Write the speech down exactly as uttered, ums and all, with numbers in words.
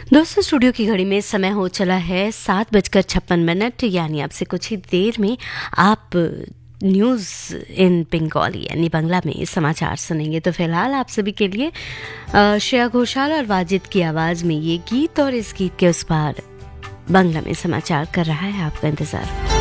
दोस्तों स्टूडियो की घड़ी में समय हो चला है सात बजकर छप्पन मिनट, यानी आपसे कुछ ही देर में आप न्यूज़ इन बंगाली यानी बांग्ला में समाचार सुनेंगे। तो फिलहाल आप सभी के लिए अ, श्रेया घोषाल और वाजिद की आवाज़ में ये गीत, और इस गीत के उस पार बांग्ला में समाचार कर रहा है आपका इंतज़ार।